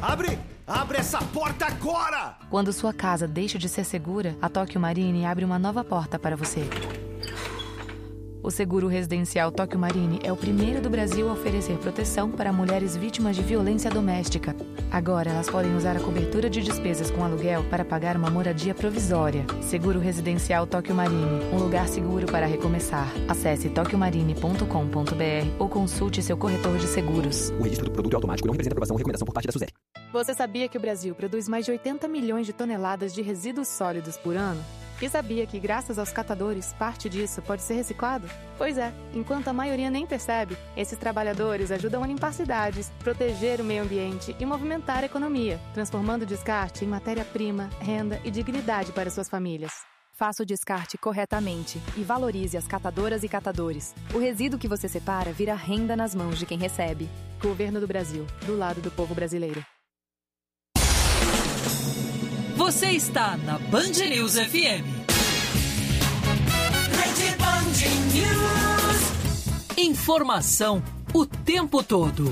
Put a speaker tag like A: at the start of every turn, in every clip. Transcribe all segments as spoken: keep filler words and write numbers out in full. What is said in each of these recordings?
A: Abre! Abre essa porta agora!
B: Quando sua casa deixa de ser segura, a Tóquio Marine abre uma nova porta para você. O seguro residencial Tóquio Marine é o primeiro do Brasil a oferecer proteção para mulheres vítimas de violência doméstica. Agora, elas podem usar a cobertura de despesas com aluguel para pagar uma moradia provisória. Seguro residencial Tóquio Marine, um lugar seguro para recomeçar. Acesse tóquio marine ponto com ponto b r ou consulte seu corretor de seguros.
C: O registro do produto é automático e não representa aprovação ou recomendação por parte da SUSEP.
B: Você sabia que o Brasil produz mais de oitenta milhões de toneladas de resíduos sólidos por ano? E sabia que, graças aos catadores, parte disso pode ser reciclado? Pois é, enquanto a maioria nem percebe, esses trabalhadores ajudam a limpar cidades, proteger o meio ambiente e movimentar a economia, transformando o descarte em matéria-prima, renda e dignidade para suas famílias.
D: Faça o descarte corretamente e valorize as catadoras e catadores. O resíduo que você separa vira renda nas mãos de quem recebe.
B: Governo do Brasil, do lado do povo brasileiro.
E: Você está na Band News F M. Rede Band News. Informação o tempo todo.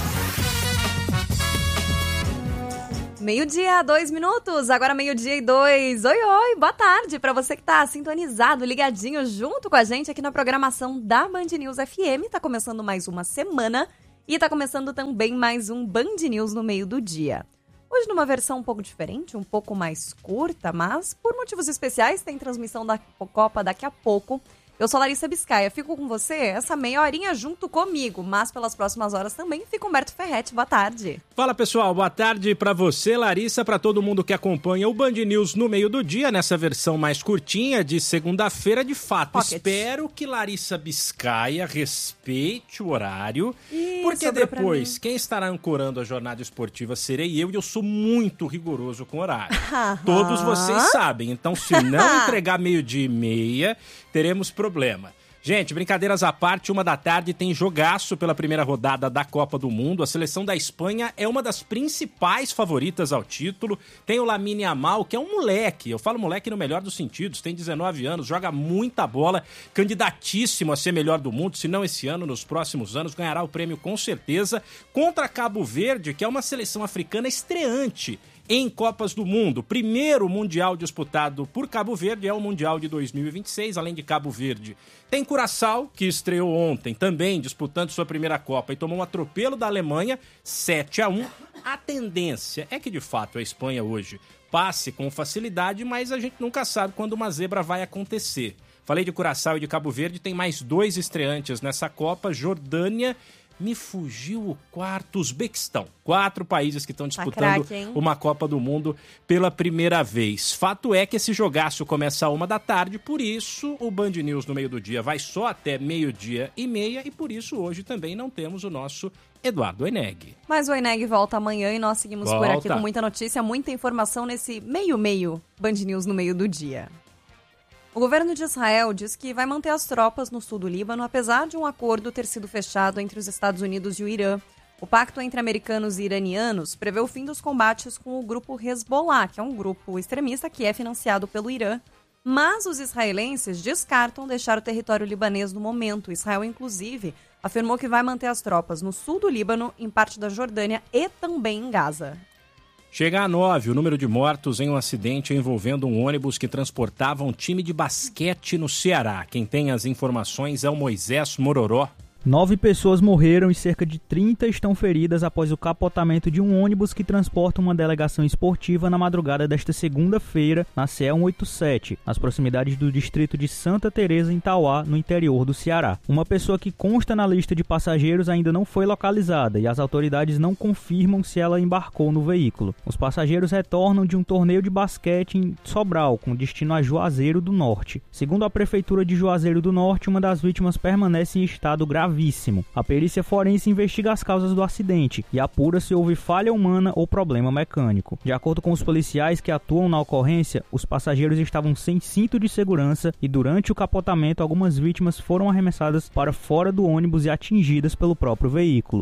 F: Meio-dia, dois minutos, agora meio-dia e dois. Oi, oi, boa tarde para você que tá sintonizado, ligadinho junto com a gente aqui na programação da Band News F M. Tá começando mais uma semana e tá começando também mais um Band News no meio do dia. Hoje numa versão um pouco diferente, um pouco mais curta, mas por motivos especiais tem transmissão da Copa daqui a pouco. Eu sou Larissa Biscaia, fico com você essa meia horinha junto comigo, mas pelas próximas horas também fica Humberto Ferretti. Boa tarde.
G: Fala pessoal, boa tarde para você, Larissa, para todo mundo que acompanha o Band News no meio do dia, nessa versão mais curtinha de segunda-feira. De fato, Pocket. Espero que Larissa Biscaia respeite o horário, Ih, porque depois quem estará ancorando a jornada esportiva serei eu e eu sou muito rigoroso com o horário. Todos vocês sabem, então se não entregar meio-dia e meia, teremos problemas. Problema. Gente, brincadeiras à parte, uma da tarde tem jogaço pela primeira rodada da Copa do Mundo. A seleção da Espanha é uma das principais favoritas ao título. Tem o Lamine Yamal, que é um moleque, eu falo moleque no melhor dos sentidos, tem dezenove anos, joga muita bola, candidatíssimo a ser melhor do mundo, se não esse ano, nos próximos anos, ganhará o prêmio com certeza, contra Cabo Verde, que é uma seleção africana estreante em Copas do Mundo. Primeiro mundial disputado por Cabo Verde é o Mundial de dois mil e vinte e seis, além de Cabo Verde. Tem Curaçao, que estreou ontem, também disputando sua primeira Copa e tomou um atropelo da Alemanha, sete a um. A tendência é que, de fato, a Espanha hoje passe com facilidade, mas a gente nunca sabe quando uma zebra vai acontecer. Falei de Curaçao e de Cabo Verde, tem mais dois estreantes nessa Copa, Jordânia. Me fugiu o quarto, Uzbequistão. Quatro países que estão disputando tá craque, uma Copa do Mundo pela primeira vez. Fato é que esse jogaço começa a uma da tarde, por isso o Band News no meio do dia vai só até meio-dia e meia e por isso hoje também não temos o nosso Eduardo Eneg.
F: Mas o Eneg volta amanhã e nós seguimos volta. por aqui com muita notícia, muita informação nesse meio-meio Band News no meio do dia. O governo de Israel diz que vai manter as tropas no sul do Líbano, apesar de um acordo ter sido fechado entre os Estados Unidos e o Irã. O pacto entre americanos e iranianos prevê o fim dos combates com o grupo Hezbollah, que é um grupo extremista que é financiado pelo Irã. Mas os israelenses descartam deixar o território libanês no momento. Israel, inclusive, afirmou que vai manter as tropas no sul do Líbano, em parte da Jordânia e também em Gaza.
G: Chega a nove o número de mortos em um acidente envolvendo um ônibus que transportava um time de basquete no Ceará. Quem tem as informações é o Moisés Mororó.
H: Nove pessoas morreram e cerca de trinta estão feridas após o capotamento de um ônibus que transporta uma delegação esportiva na madrugada desta segunda-feira na C E cento e oitenta e sete, nas proximidades do distrito de Santa Teresa, em Tauá, no interior do Ceará. Uma pessoa que consta na lista de passageiros ainda não foi localizada e as autoridades não confirmam se ela embarcou no veículo. Os passageiros retornam de um torneio de basquete em Sobral, com destino a Juazeiro do Norte. Segundo a Prefeitura de Juazeiro do Norte, uma das vítimas permanece em estado grave. A perícia forense investiga as causas do acidente e apura se houve falha humana ou problema mecânico. De acordo com os policiais que atuam na ocorrência, os passageiros estavam sem cinto de segurança e durante o capotamento algumas vítimas foram arremessadas para fora do ônibus e atingidas pelo próprio veículo.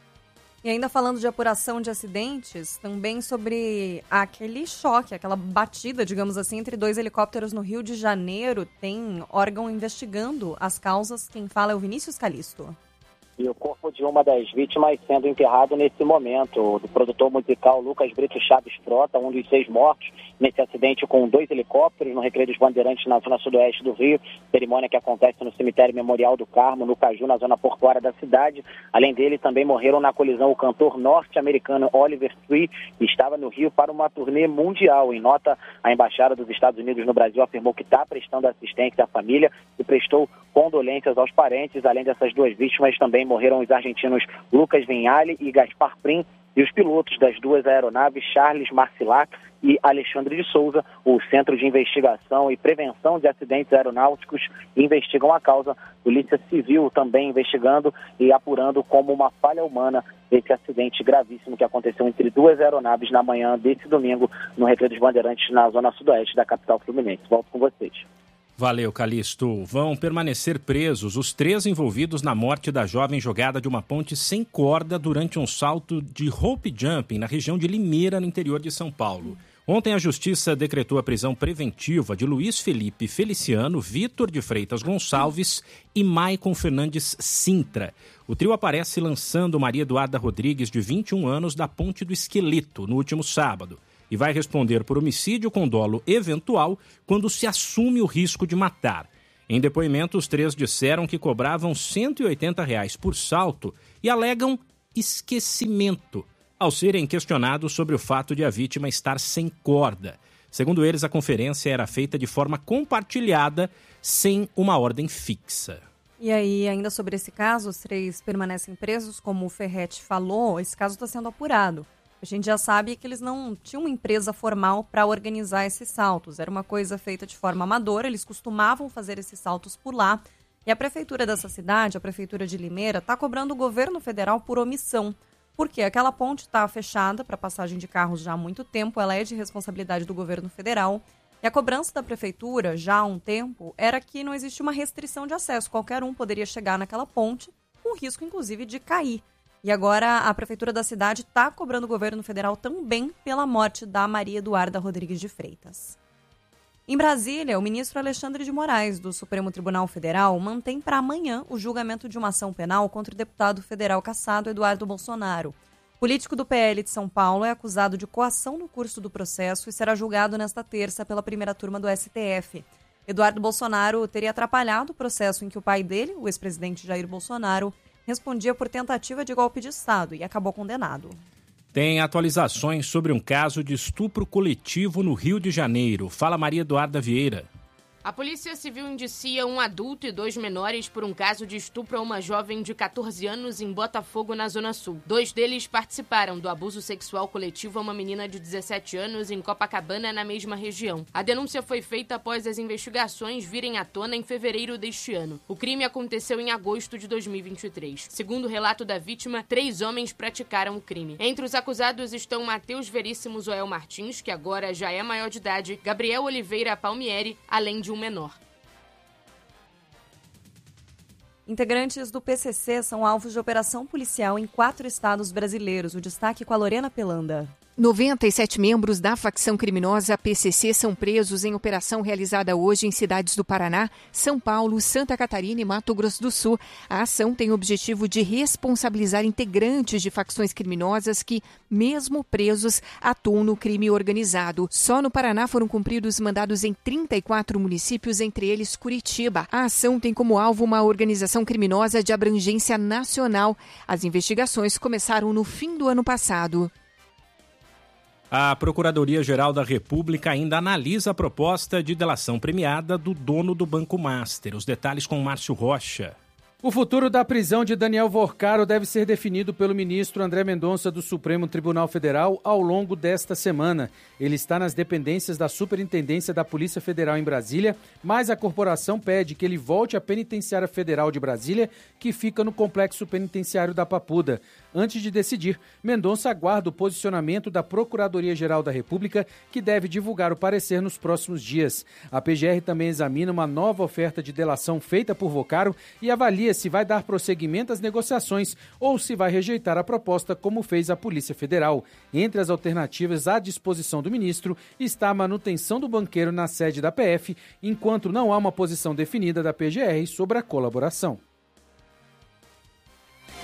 F: E ainda falando de apuração de acidentes, também sobre aquele choque, aquela batida, digamos assim, entre dois helicópteros no Rio de Janeiro, tem órgão investigando as causas. Quem fala é o Vinícius Calisto.
I: e o corpo de uma das vítimas sendo enterrado nesse momento. Do produtor musical Lucas Brito Chaves Frota, um dos seis mortos nesse acidente com dois helicópteros no Recreio dos Bandeirantes, na zona sudoeste do Rio. Cerimônia que acontece no cemitério Memorial do Carmo, no Caju, na zona portuária da cidade. Além dele, também morreram na colisão o cantor norte-americano Oliver Tree, que estava no Rio para uma turnê mundial. Em nota, a Embaixada dos Estados Unidos no Brasil afirmou que está prestando assistência à família e prestou condolências aos parentes. Além dessas duas vítimas, também morreram os argentinos Lucas Vinhali e Gaspar Prim, e os pilotos das duas aeronaves, Charles Marcilac e Alexandre de Souza. O Centro de Investigação e Prevenção de Acidentes Aeronáuticos investigam a causa. Polícia Civil também investigando e apurando como uma falha humana esse acidente gravíssimo que aconteceu entre duas aeronaves na manhã desse domingo no Recreio dos Bandeirantes, na zona sudoeste da capital fluminense. Volto com vocês.
G: Valeu, Calixto. Vão permanecer presos os três envolvidos na morte da jovem jogada de uma ponte sem corda durante um salto de rope jumping na região de Limeira, no interior de São Paulo. Ontem, a Justiça decretou a prisão preventiva de Luiz Felipe Feliciano, Vitor de Freitas Gonçalves e Maicon Fernandes Sintra. O trio aparece lançando Maria Eduarda Rodrigues, de vinte e um anos, da Ponte do Esqueleto, no último sábado, e vai responder por homicídio com dolo eventual quando se assume o risco de matar. Em depoimento, os três disseram que cobravam cento e oitenta reais por salto e alegam esquecimento ao serem questionados sobre o fato de a vítima estar sem corda. Segundo eles, a conferência era feita de forma compartilhada, sem uma ordem fixa.
F: E aí, ainda sobre esse caso, os três permanecem presos, como o Ferretti falou. Esse caso está sendo apurado. A gente já sabe que eles não tinham uma empresa formal para organizar esses saltos. Era uma coisa feita de forma amadora, eles costumavam fazer esses saltos por lá. E a prefeitura dessa cidade, a prefeitura de Limeira, está cobrando o governo federal por omissão. Porque aquela ponte está fechada para passagem de carros já há muito tempo, ela é de responsabilidade do governo federal. E a cobrança da prefeitura, já há um tempo, era que não existe uma restrição de acesso. Qualquer um poderia chegar naquela ponte, com risco, inclusive, de cair. E agora a prefeitura da cidade está cobrando o governo federal também pela morte da Maria Eduarda Rodrigues de Freitas. Em Brasília, o ministro Alexandre de Moraes, do Supremo Tribunal Federal, mantém para amanhã o julgamento de uma ação penal contra o deputado federal cassado Eduardo Bolsonaro. O político do P L de São Paulo é acusado de coação no curso do processo e será julgado nesta terça pela primeira turma do S T F. Eduardo Bolsonaro teria atrapalhado o processo em que o pai dele, o ex-presidente Jair Bolsonaro, respondia por tentativa de golpe de Estado e acabou condenado.
G: Tem atualizações sobre um caso de estupro coletivo no Rio de Janeiro. Fala, Maria Eduarda Vieira.
J: A Polícia Civil indicia um adulto e dois menores por um caso de estupro a uma jovem de catorze anos em Botafogo, na Zona Sul. Dois deles participaram do abuso sexual coletivo a uma menina de dezessete anos em Copacabana, na mesma região. A denúncia foi feita após as investigações virem à tona em fevereiro deste ano. O crime aconteceu em agosto de dois mil e vinte e três. Segundo o relato da vítima, três homens praticaram o crime. Entre os acusados estão Matheus Veríssimo Zoel Martins, que agora já é maior de idade, Gabriel Oliveira Palmieri, além de um menor.
F: Integrantes do P C C são alvos de operação policial em quatro estados brasileiros. O destaque com a Lorena Pelanda.
K: noventa e sete membros da facção criminosa P C C são presos em operação realizada hoje em cidades do Paraná, São Paulo, Santa Catarina e Mato Grosso do Sul. A ação tem o objetivo de responsabilizar integrantes de facções criminosas que, mesmo presos, atuam no crime organizado. Só no Paraná foram cumpridos mandados em trinta e quatro municípios, entre eles Curitiba. A ação tem como alvo uma organização criminosa de abrangência nacional. As investigações começaram no fim do ano passado.
G: A Procuradoria-Geral da República ainda analisa a proposta de delação premiada do dono do Banco Master. Os detalhes com Márcio Rocha.
L: O futuro da prisão de Daniel Vorcaro deve ser definido pelo ministro André Mendonça do Supremo Tribunal Federal ao longo desta semana. Ele está nas dependências da Superintendência da Polícia Federal em Brasília, mas a corporação pede que ele volte à Penitenciária Federal de Brasília, que fica no Complexo Penitenciário da Papuda. Antes de decidir, Mendonça aguarda o posicionamento da Procuradoria-Geral da República, que deve divulgar o parecer nos próximos dias. A P G R também examina uma nova oferta de delação feita por Vorcaro e avalia se vai dar prosseguimento às negociações ou se vai rejeitar a proposta, como fez a Polícia Federal. Entre as alternativas à disposição do ministro está a manutenção do banqueiro na sede da P F, enquanto não há uma posição definida da P G R sobre a colaboração.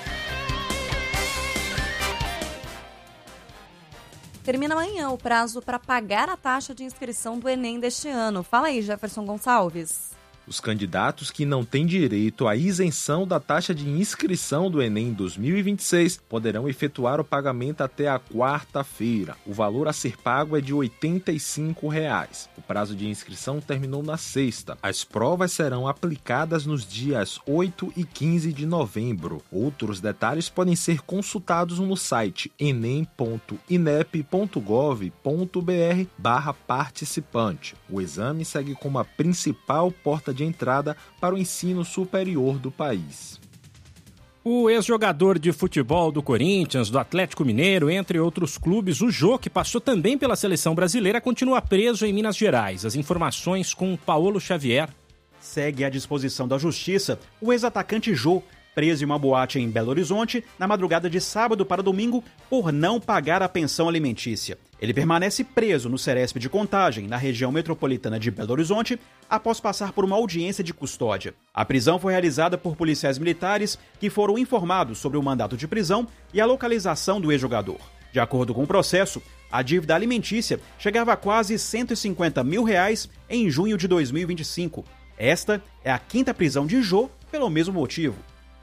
F: Termina amanhã o prazo para pagar a taxa de inscrição do Enem deste ano. Fala aí, Jefferson Gonçalves.
M: Os candidatos que não têm direito à isenção da taxa de inscrição do Enem dois mil e vinte e seis poderão efetuar o pagamento até a quarta-feira. O valor a ser pago é de oitenta e cinco reais. O prazo de inscrição terminou na sexta. As provas serão aplicadas nos dias oito e quinze de novembro. Outros detalhes podem ser consultados no site enem ponto inep ponto gov ponto br barra participante. O exame segue como a principal porta de entrada para o ensino superior do país.
G: O ex-jogador de futebol do Corinthians, do Atlético Mineiro, entre outros clubes, o Jô, que passou também pela seleção brasileira, continua preso em Minas Gerais. As informações com Paulo Xavier.
N: Segue à disposição da Justiça o ex-atacante Jô, preso em uma boate em Belo Horizonte na madrugada de sábado para domingo por não pagar a pensão alimentícia. Ele permanece preso no Ceresp de Contagem, na região metropolitana de Belo Horizonte, após passar por uma audiência de custódia. A prisão foi realizada por policiais militares que foram informados sobre o mandato de prisão e a localização do ex-jogador. De acordo com o processo, a dívida alimentícia chegava a quase cento e cinquenta mil reais em junho de dois mil e vinte e cinco. Esta é a quinta prisão de Jô pelo mesmo motivo.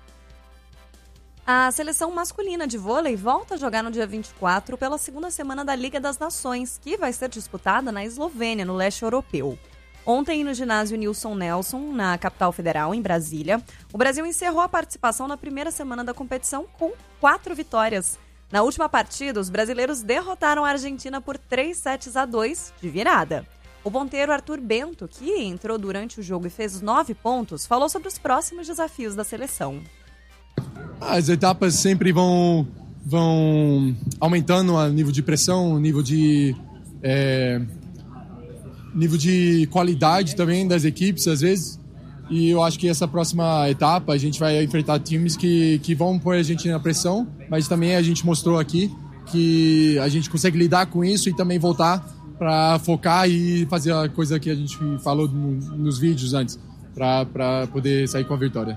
F: A seleção masculina de vôlei volta a jogar no dia vinte e quatro pela segunda semana da Liga das Nações, que vai ser disputada na Eslovênia, no leste europeu. Ontem, no ginásio Nilson Nelson, na capital federal, em Brasília, o Brasil encerrou a participação na primeira semana da competição com quatro vitórias. Na última partida, os brasileiros derrotaram a Argentina por três sets a dois, de virada. O ponteiro Arthur Bento, que entrou durante o jogo e fez nove pontos, falou sobre os próximos desafios da seleção.
O: As etapas sempre vão, vão aumentando o nível de pressão, o nível de, é, nível de qualidade também das equipes, às vezes. E eu acho que essa próxima etapa a gente vai enfrentar times que, que vão pôr a gente na pressão, mas também a gente mostrou aqui que a gente consegue lidar com isso e também voltar para focar e fazer a coisa que a gente falou no, nos vídeos antes, para poder sair com a vitória.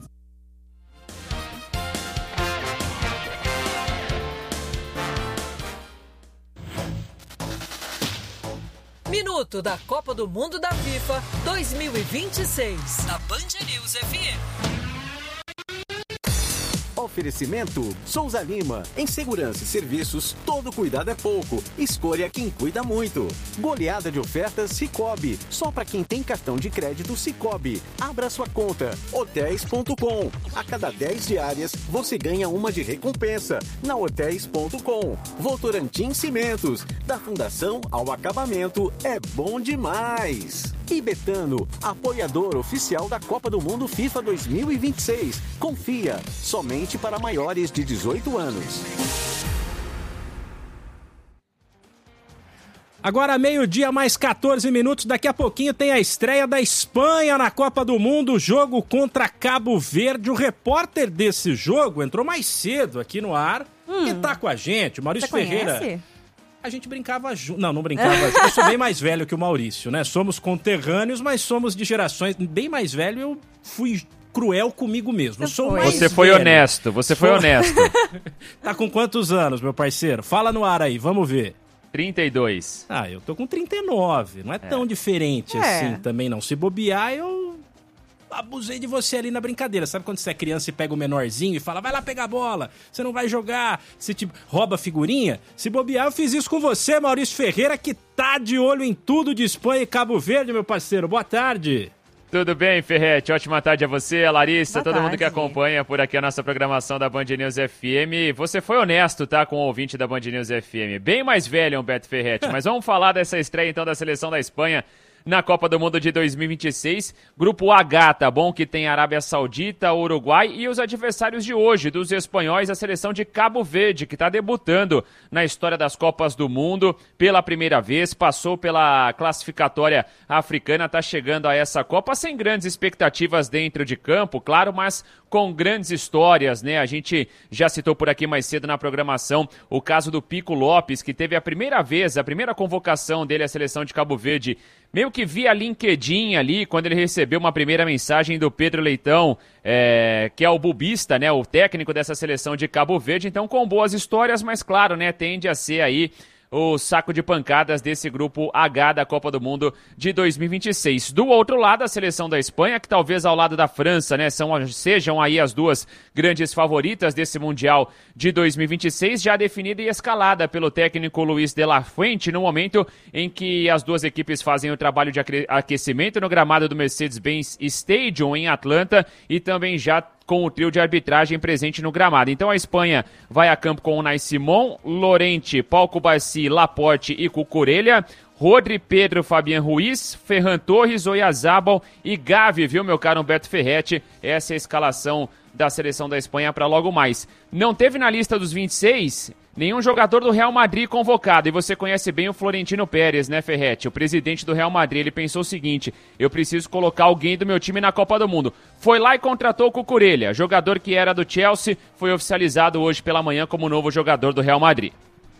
E: Minuto da Copa do Mundo da FIFA dois mil e vinte e seis, na Band News F M.
A: Oferecimento Souza Lima. Em segurança e serviços, todo cuidado é pouco. Escolha quem cuida muito. Goleada de ofertas Sicoob. Só para quem tem cartão de crédito Sicoob. Abra sua conta. hotéis ponto com. A cada dez diárias, você ganha uma de recompensa. Na hotéis ponto com. Votorantim Cimentos. Da fundação ao acabamento, é bom demais. E Betano, apoiador oficial da Copa do Mundo FIFA dois mil e vinte e seis. Confia, somente para maiores de dezoito anos.
G: Agora meio-dia mais quatorze minutos, daqui a pouquinho tem a estreia da Espanha na Copa do Mundo, jogo contra Cabo Verde. O repórter desse jogo entrou mais cedo aqui no ar hum. e tá com a gente, o Maurício
F: Você
G: Ferreira.
F: Conhece?
G: A gente brincava junto. Não, não brincava junto. Eu sou bem mais velho que o Maurício, né? Somos conterrâneos, mas somos de gerações bem mais velho. Eu fui cruel comigo mesmo. Eu sou mais
P: Você foi
G: velho.
P: honesto, você foi honesto.
G: Tá com quantos anos, meu parceiro? Fala no ar aí, vamos ver.
P: trinta e dois.
G: Ah, eu tô com trinta e nove. Não é, é. tão diferente
F: é.
G: assim também, não. Se bobear, eu abusei de você ali na brincadeira. Sabe quando você é criança e pega o menorzinho e fala, vai lá pegar a bola, você não vai jogar, você tipo, rouba a figurinha? Se bobear, eu fiz isso com você, Maurício Ferreira, que tá de olho em tudo de Espanha e Cabo Verde, meu parceiro. Boa tarde.
P: Tudo bem, Ferrete? Ótima tarde a você, a Larissa,
F: Boa
P: todo
F: tarde.
P: mundo que acompanha por aqui a nossa programação da Band News F M. Você foi honesto, tá, com o ouvinte da Band News F M. Bem mais velho, Humberto Ferrete, mas vamos falar dessa estreia, então, da seleção da Espanha na Copa do Mundo de dois mil e vinte e seis. Grupo H, tá bom? Que tem Arábia Saudita, Uruguai e os adversários de hoje, dos espanhóis, a seleção de Cabo Verde, que tá debutando na história das Copas do Mundo pela primeira vez, passou pela classificatória africana, tá chegando a essa Copa sem grandes expectativas dentro de campo, claro, mas com grandes histórias, né? A gente já citou por aqui mais cedo na programação o caso do Pico Lopes, que teve a primeira vez, a primeira convocação dele à seleção de Cabo Verde, meio que via LinkedIn ali, quando ele recebeu uma primeira mensagem do Pedro Leitão, é, que é o bubista, né, o técnico dessa seleção de Cabo Verde, então com boas histórias, mas claro, né, tende a ser aí o saco de pancadas desse grupo H da Copa do Mundo de dois mil e vinte e seis. Do outro lado, a seleção da Espanha, que talvez ao lado da França, né, são, sejam aí as duas grandes favoritas desse Mundial de dois mil e vinte e seis, já definida e escalada pelo técnico Luis de la Fuente, no momento em que as duas equipes fazem o trabalho de aquecimento no gramado do Mercedes-Benz Stadium em Atlanta e também já com o trio de arbitragem presente no gramado. Então a Espanha vai a campo com Unai Simón, Llorente, Pau Cubarsí, Laporte e Cucurella, Rodri, Pedro, Fabián Ruiz, Ferran Torres, Oyarzabal e Gavi, viu, meu caro Humberto Ferretti? Essa é a escalação da seleção da Espanha para logo mais. Não teve na lista dos vinte e seis nenhum jogador do Real Madrid convocado, e você conhece bem o Florentino Pérez, né, Ferretti? O presidente do Real Madrid, ele pensou o seguinte: eu preciso colocar alguém do meu time na Copa do Mundo. Foi lá e contratou o Cucurella, jogador que era do Chelsea, foi oficializado hoje pela manhã como novo jogador do Real Madrid.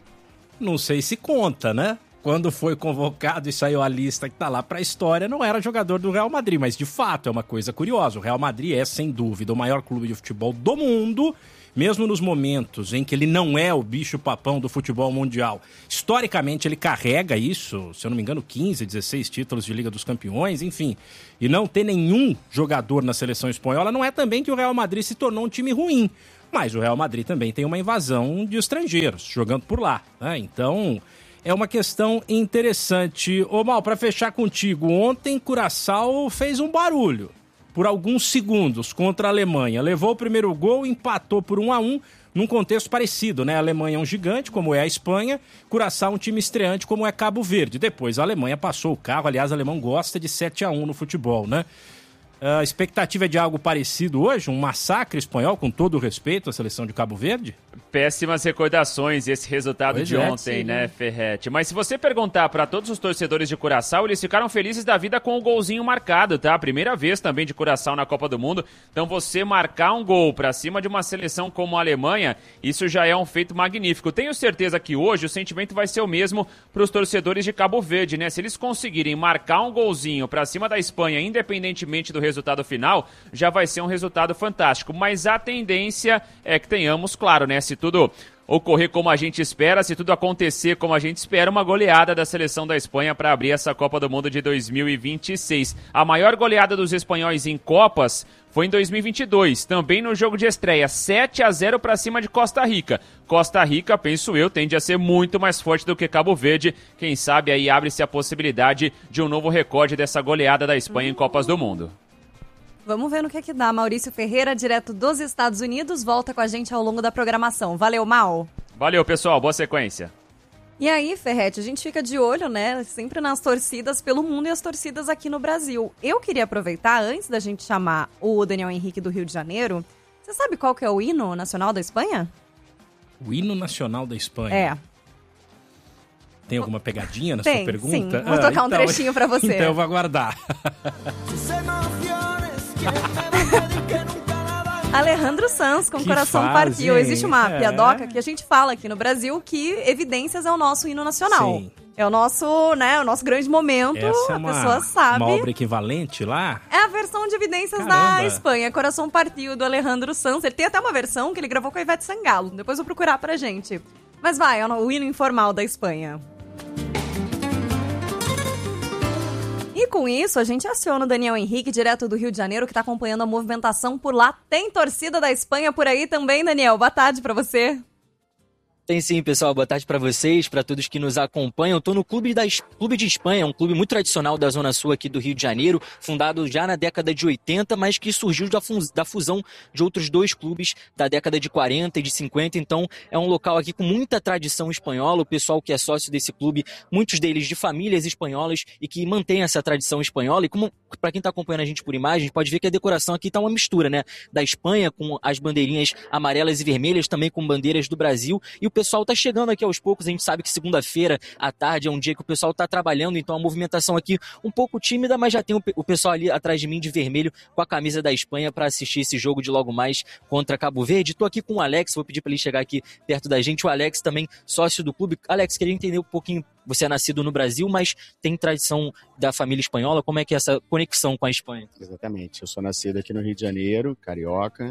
G: Não sei se conta, né? Quando foi convocado e saiu a lista que tá lá pra história, não era jogador do Real Madrid, mas de fato é uma coisa curiosa. O Real Madrid é, sem dúvida, o maior clube de futebol do mundo, mesmo nos momentos em que ele não é o bicho-papão do futebol mundial. Historicamente, ele carrega isso, se eu não me engano, quinze, dezesseis títulos de Liga dos Campeões, enfim. E não ter nenhum jogador na seleção espanhola não é também que o Real Madrid se tornou um time ruim. Mas o Real Madrid também tem uma invasão de estrangeiros jogando por lá, né? Então, é uma questão interessante. Ô Mal, para fechar contigo, ontem Curaçao fez um barulho por alguns segundos contra a Alemanha. Levou o primeiro gol, empatou por um a um, num contexto parecido, né? A Alemanha é um gigante, como é a Espanha, Curaçao um time estreante, como é Cabo Verde. Depois a Alemanha passou o carro, aliás, o alemão gosta de sete a um no futebol, né? A expectativa é de algo parecido hoje? Um massacre espanhol, com todo o respeito à seleção de Cabo Verde?
P: Péssimas recordações esse resultado pois de é, ontem, sim, né, Ferretti? Mas se você perguntar para todos os torcedores de Curaçao, eles ficaram felizes da vida com o golzinho marcado, tá? Primeira vez também de Curaçao na Copa do Mundo. Então você marcar um gol para cima de uma seleção como a Alemanha, isso já é um feito magnífico. Tenho certeza que hoje o sentimento vai ser o mesmo para os torcedores de Cabo Verde, né? Se eles conseguirem marcar um golzinho para cima da Espanha, independentemente do resultado final, já vai ser um resultado fantástico. Mas a tendência é que tenhamos, claro, né? Se tudo ocorrer como a gente espera, se tudo acontecer como a gente espera, uma goleada da seleção da Espanha para abrir essa Copa do Mundo de dois mil e vinte e seis. A maior goleada dos espanhóis em Copas foi em dois mil e vinte e dois, também no jogo de estreia, sete a zero para cima de Costa Rica. Costa Rica, penso eu, tende a ser muito mais forte do que Cabo Verde. Quem sabe aí abre-se a possibilidade de um novo recorde dessa goleada da Espanha em Copas do Mundo.
F: Vamos ver no que é que dá. Maurício Ferreira, direto dos Estados Unidos, volta com a gente ao longo da programação. Valeu, Mal.
P: Valeu, pessoal. Boa sequência.
F: E aí, Ferretti, a gente fica de olho, né, sempre nas torcidas pelo mundo e as torcidas aqui no Brasil. Eu queria aproveitar, antes da gente chamar o Daniel Henrique do Rio de Janeiro, você sabe qual que é o hino nacional da Espanha?
G: O hino nacional da Espanha?
F: É.
G: Tem alguma pegadinha na
F: Tem,
G: sua pergunta?
F: Sim, vou tocar ah, então, um trechinho pra você.
G: Então eu vou aguardar.
F: Alejandro Sanz, com
G: que
F: Coração
G: fase,
F: Partiu.
G: hein?
F: Existe uma
G: é.
F: piadoca que a gente fala aqui no Brasil que Evidências é o nosso hino nacional.
G: Sim.
F: É o nosso, né, o nosso grande momento,
G: Essa é
F: a
G: uma,
F: pessoa sabe.
G: Uma obra equivalente lá?
F: É a versão de Evidências
G: Caramba.
F: da Espanha, Coração Partiu, do Alejandro Sanz. Ele tem até uma versão que ele gravou com a Ivete Sangalo. Depois eu vou procurar pra gente. Mas vai, é o hino informal da Espanha. E com isso, a gente aciona o Daniel Henrique, direto do Rio de Janeiro, que está acompanhando a movimentação por lá. Tem torcida da Espanha por aí também, Daniel? Boa tarde para você.
Q: Tem sim, pessoal. Boa tarde para vocês, para todos que nos acompanham. Estou no Clube, da, Clube de Espanha, um clube muito tradicional da Zona Sul aqui do Rio de Janeiro, fundado já na década de oitenta, mas que surgiu da, da fusão de outros dois clubes da década de quarenta e de cinquenta. Então, é um local aqui com muita tradição espanhola. O pessoal que é sócio desse clube, muitos deles de famílias espanholas e que mantém essa tradição espanhola. E como para quem está acompanhando a gente por imagem, pode ver que a decoração aqui está uma mistura, né? Da Espanha com as bandeirinhas amarelas e vermelhas, também com bandeiras do Brasil. E o O pessoal está chegando aqui aos poucos. A gente sabe que segunda-feira à tarde é um dia que o pessoal está trabalhando, então a movimentação aqui um pouco tímida, mas já tem o pessoal ali atrás de mim de vermelho com a camisa da Espanha para assistir esse jogo de logo mais contra Cabo Verde. Estou aqui com o Alex, vou pedir para ele chegar aqui perto da gente. O Alex também sócio do clube. Alex, queria entender um pouquinho, você é nascido no Brasil, mas tem tradição da família espanhola, como é que é essa conexão com a Espanha?
R: Exatamente, eu sou nascido aqui no Rio de Janeiro, carioca.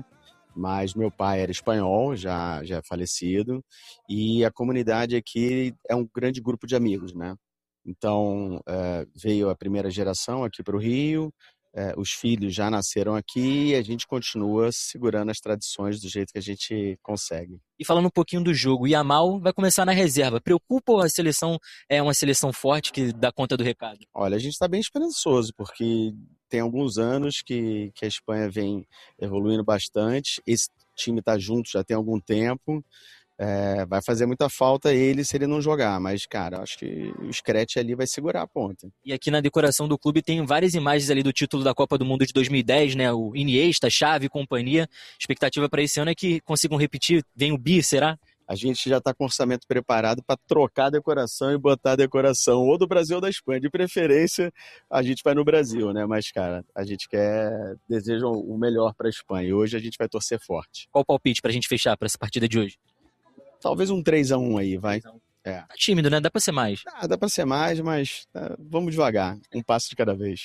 R: mas meu pai era espanhol, já, já é falecido, e a comunidade aqui é um grande grupo de amigos, né? Então, é, veio a primeira geração aqui para o Rio, é, os filhos já nasceram aqui e a gente continua segurando as tradições do jeito que a gente consegue.
Q: E falando um pouquinho do jogo, o Yamal vai começar na reserva. Preocupa a seleção, é uma seleção forte que dá conta do recado?
R: Olha, a gente está bem esperançoso, porque tem alguns anos que, que a Espanha vem evoluindo bastante, esse time está junto já tem algum tempo. É, vai fazer muita falta ele se ele não jogar, mas, cara, acho que o Scratch ali vai segurar a ponta.
Q: E aqui na decoração do clube tem várias imagens ali do título da Copa do Mundo de dois mil e dez, né? O Iniesta, Xavi e companhia. Expectativa para esse ano é que consigam repetir. Vem o Bi, será?
R: A gente já está com orçamento preparado para trocar a decoração e botar a decoração ou do Brasil ou da Espanha. De preferência, a gente vai no Brasil, né? Mas, cara, a gente quer, deseja o melhor para a Espanha. E hoje a gente vai torcer forte.
Q: Qual o palpite para a gente fechar para essa partida de hoje?
R: Talvez um três a um aí, vai. É.
Q: Tá tímido, né? Dá pra ser mais.
R: Ah, dá pra ser mais, mas tá, vamos devagar. Um passo de cada vez.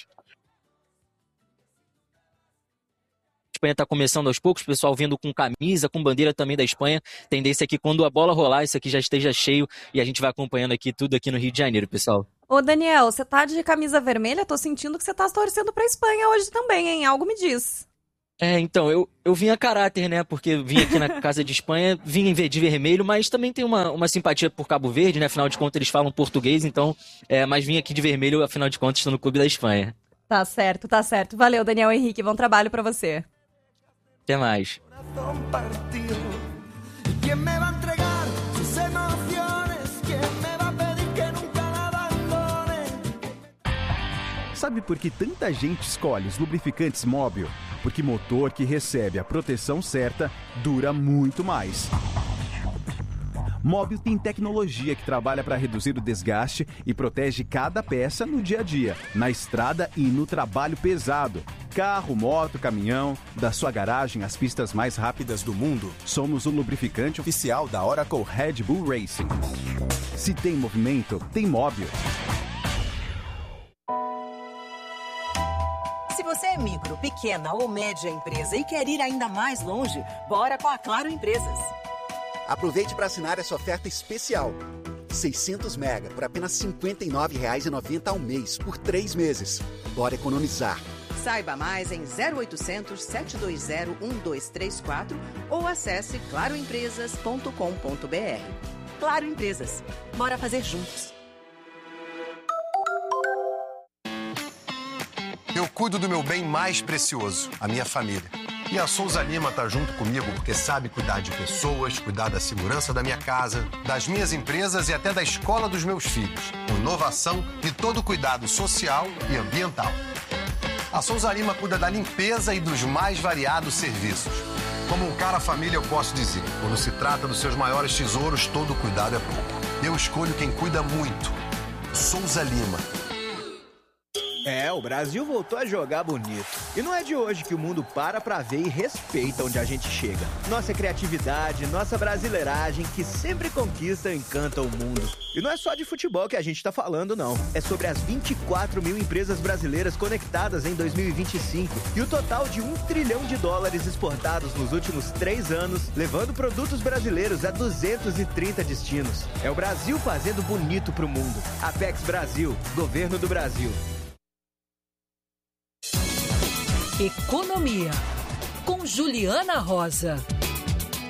Q: A Espanha tá começando aos poucos, o pessoal vindo com camisa, com bandeira também da Espanha. Tendência é que quando a bola rolar, isso aqui já esteja cheio e a gente vai acompanhando aqui tudo aqui no Rio de Janeiro, pessoal.
F: Ô, Daniel, você tá de camisa vermelha? Tô sentindo que você tá torcendo pra Espanha hoje também, hein? Algo me diz.
Q: É, então, eu, eu vim a caráter, né, porque vim aqui na Casa de Espanha, vim em de vermelho, mas também tem uma, uma simpatia por Cabo Verde, né, afinal de contas eles falam português, então, é, mas vim aqui de vermelho, afinal de contas estou no Clube da Espanha.
F: Tá certo, tá certo. Valeu, Daniel Henrique, bom trabalho pra você.
Q: Até mais.
S: Sabe por que tanta gente escolhe os lubrificantes Móbil? Porque motor que recebe a proteção certa dura muito mais. Móbil tem tecnologia que trabalha para reduzir o desgaste e protege cada peça no dia a dia, na estrada e no trabalho pesado. Carro, moto, caminhão, da sua garagem às pistas mais rápidas do mundo, somos o lubrificante oficial da Oracle Red Bull Racing. Se tem movimento, tem Móbil.
T: Se você é micro, pequena ou média empresa e quer ir ainda mais longe, bora com a Claro Empresas.
U: Aproveite para assinar essa oferta especial. seiscentos mega por apenas cinquenta e nove reais e noventa centavos ao mês, por três meses. Bora economizar.
T: Saiba mais em zero oitocentos, sete dois zero, um dois três quatro ou acesse claro empresas ponto com ponto br. Claro Empresas. Bora fazer juntos.
V: Eu cuido do meu bem mais precioso, a minha família. E a Souza Lima tá junto comigo porque sabe cuidar de pessoas, cuidar da segurança da minha casa, das minhas empresas e até da escola dos meus filhos. Com inovação e todo cuidado social e ambiental. A Souza Lima cuida da limpeza e dos mais variados serviços. Como um cara família, eu posso dizer, quando se trata dos seus maiores tesouros, todo cuidado é pouco. Eu escolho quem cuida muito. Souza Lima.
W: É, o Brasil voltou a jogar bonito. E não é de hoje que o mundo para pra ver e respeita onde a gente chega. Nossa criatividade, nossa brasileiragem, que sempre conquista e encanta o mundo. E não é só de futebol que a gente tá falando, não. É sobre as vinte e quatro mil empresas brasileiras conectadas em dois mil e vinte e cinco e o total de um trilhão de dólares exportados nos últimos três anos, levando produtos brasileiros a duzentos e trinta destinos. É o Brasil fazendo bonito pro mundo. Apex Brasil, Governo do Brasil.
E: Economia, com Juliana Rosa.